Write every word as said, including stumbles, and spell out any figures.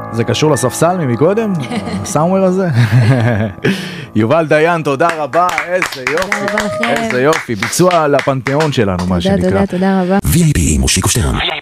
זה קשור לספסל ממקודם? הסאומר הזה? יובל דיין, תודה רבה, איזה יופי, איזה יופי, ביצוע לפנתיאון שלנו, מה שנקרא. תודה, תודה, תודה רבה. וי איי פי מושיקו שטרן.